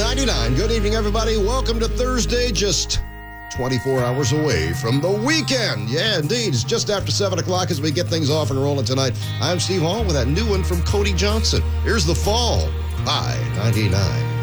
99. Good evening, everybody. Welcome to Thursday, just 24 hours away from the weekend. Yeah, indeed. It's just after 7 o'clock as we get things off and rolling tonight. I'm Steve Hall with that new one from Cody Johnson. Here's The Fall by 99.